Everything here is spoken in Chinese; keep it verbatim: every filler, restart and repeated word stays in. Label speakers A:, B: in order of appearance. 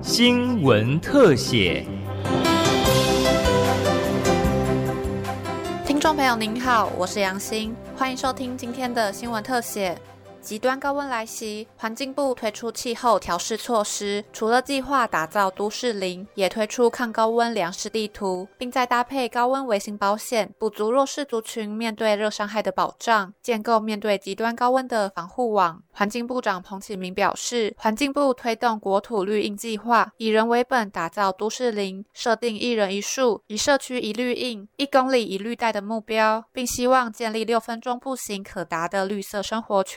A: 新闻特写。
B: 听众朋友您好，我是杨欣，欢迎收听今天的新闻特写。极端高温来袭，环境部推出气候调试措施，除了计划打造都市林，也推出抗高温粮食地图，并再搭配高温微型保险，补足弱势族群面对热伤害的保障，建构面对极端高温的防护网。环境部长彭启明表示，环境部推动国土绿荫计划，以人为本打造都市林，设定一人一树、一社区一绿荫、一公里一绿带的目标，并希望建立六分钟步行可达的绿色生活圈。